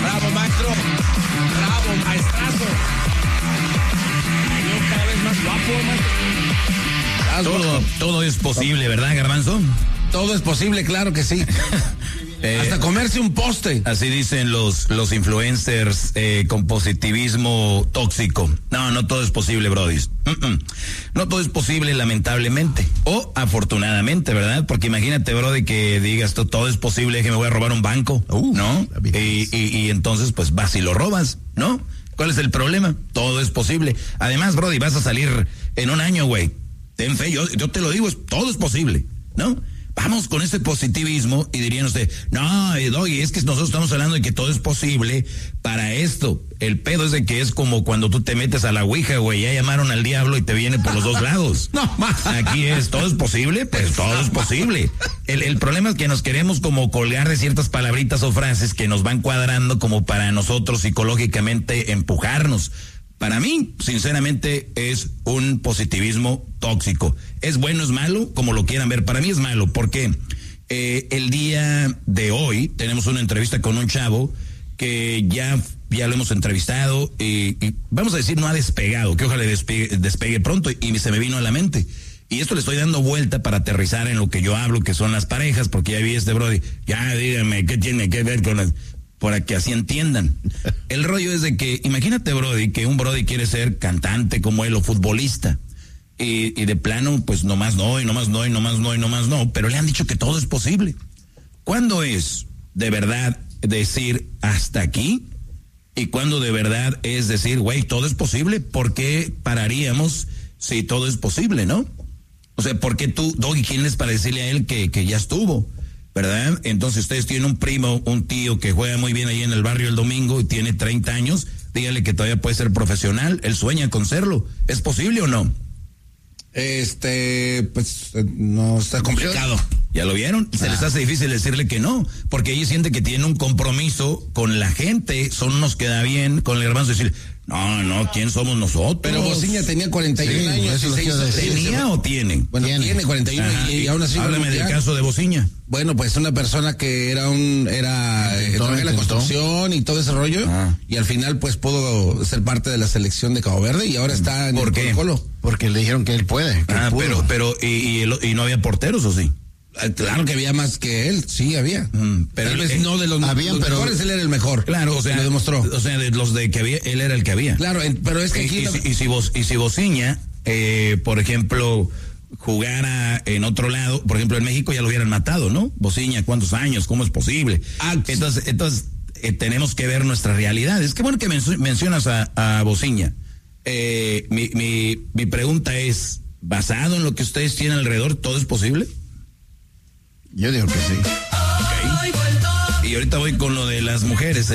Bravo, maestro. Bravo, maestrazo. Yo cada vez más guapo, maestro. Todo es posible, ¿verdad, Garbanzo? Todo es posible, claro que sí. Hasta comerse un poste. Así dicen los influencers con positivismo tóxico. No todo es posible, brodis. No todo es posible, lamentablemente. O afortunadamente, ¿verdad? Porque imagínate, brody, que digas todo es posible, que me voy a robar un banco, ¿no? Y entonces, pues vas y lo robas, ¿no? ¿Cuál es el problema? Todo es posible. Además, brody, vas a salir en un año, güey. Ten fe, yo te lo digo, todo es posible, ¿no? Vamos con ese positivismo y dirían usted, no, Doggy, es que nosotros estamos hablando de que todo es posible para esto. El pedo es de que es como cuando tú te metes a la ouija, güey, ya llamaron al diablo y te viene por los dos lados. Aquí todo es posible, pues todo es posible. El problema es que nos queremos como colgar de ciertas palabritas o frases que nos van cuadrando como para nosotros psicológicamente empujarnos. Para mí, sinceramente, es un positivismo tóxico. ¿Es bueno, es malo? Como lo quieran ver. Para mí es malo, porque el día de hoy tenemos una entrevista con un chavo que ya lo hemos entrevistado y vamos a decir no ha despegado, que ojalá despegue pronto y se me vino a la mente. Y esto le estoy dando vuelta para aterrizar en lo que yo hablo, que son las parejas, porque ya vi brody. Ya díganme, ¿qué tiene que ver con las...? Para que así entiendan. El rollo es de que, imagínate, brody, que un brody quiere ser cantante como él o futbolista. Y de plano, pues nomás no, pero le han dicho que todo es posible. ¿Cuándo es de verdad decir hasta aquí? ¿Y cuándo de verdad es decir, güey, todo es posible? ¿Por qué pararíamos si todo es posible, no? O sea, ¿por qué tú, Doggy, quién es para decirle a él que ya estuvo? ¿Verdad? Entonces ustedes tienen un primo, un tío que juega muy bien ahí en el barrio el domingo y tiene 30 años, dígale que todavía puede ser profesional, él sueña con serlo. ¿Es posible o no? Pues no, está complicado. ¿Ya lo vieron? Se les hace difícil decirle que no, porque ellos sienten que tienen un compromiso con la gente, son unos que da bien, con el hermano decir, no, ¿quién somos nosotros? Pero Bociña tenía 41 años. ¿Tenía o tiene? Bueno, tiene 41 y aún así. Háblame del caso de Bociña. Bueno, pues una persona que trabajaba en la construcción y todo ese rollo, y al final pues pudo ser parte de la selección de Cabo Verde y ahora está en el Colo-Colo. Porque le dijeron que él puede. Pero ¿y no había porteros o sí? Claro que había más que él, sí había. Pero tal vez no de los mejores, él era el mejor. Claro, o sea, lo demostró. O sea, de los de que había, él era el que había. Claro, pero es que aquí y si Bociña, por ejemplo, jugara en otro lado, por ejemplo en México ya lo hubieran matado, ¿no? Bociña, ¿cuántos años? ¿Cómo es posible? Entonces tenemos que ver nuestra realidad. Es que bueno que mencionas a Bociña. Mi pregunta es, basado en lo que ustedes tienen alrededor, ¿todo es posible? Yo digo que sí. Okay. Y ahorita voy con lo de las mujeres.